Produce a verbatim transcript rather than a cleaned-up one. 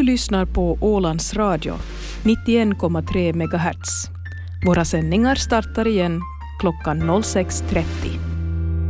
Du lyssnar på Ålands Radio, nittioen komma tre megahertz. Våra sändningar startar igen klockan noll sex trettio.